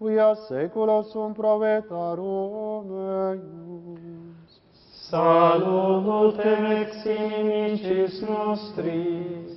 via saeculorum provetarum eius. Salutem ex inimicis nostris,